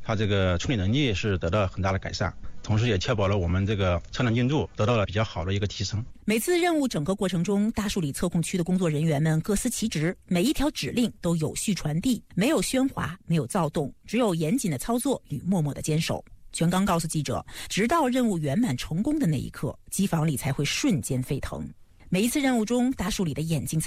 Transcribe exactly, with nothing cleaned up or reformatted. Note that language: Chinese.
它这个处理能力是得到很大的改善，同时也确保了我们这个测量精度得到了比较好的一个提升。 每次任务整个过程中，大树里测控区的工作人员们各司其职，每一条指令都有序传递，没有喧哗，没有躁动，只有严谨的操作与默默的坚守。全刚告诉记者，直到任务圆满成功的那一刻，机房里才会瞬间沸腾。每一次任务中，大树里的眼睛